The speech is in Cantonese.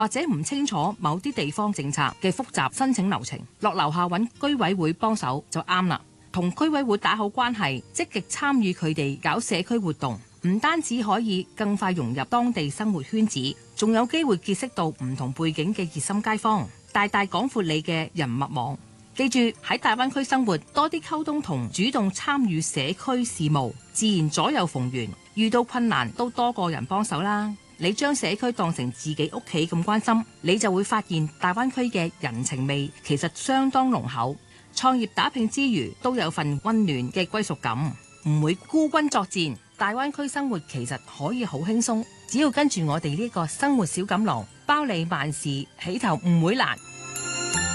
或者唔清楚某啲地方政策嘅複雜申請流程，落樓下揾居委會幫手就啱啦。同居委會打好關係，積極參與佢哋搞社區活動，唔單止可以更快融入當地生活圈子，仲有機會結識到唔同背景嘅熱心街坊，大大廣闊你嘅人脈網。記住喺大灣區生活，多啲溝通同主動參與社區事務，自然左右逢源。遇到困難都多個人幫手啦。你將社區當成自己屋企咁關心，你就會發現大灣區嘅人情味其實相當濃厚。創業打拼之餘，都有份溫暖嘅歸屬感，唔會孤軍作戰。大灣區生活其實可以好輕鬆，只要跟住我哋呢個生活小錦囊，包你萬事起頭唔會難。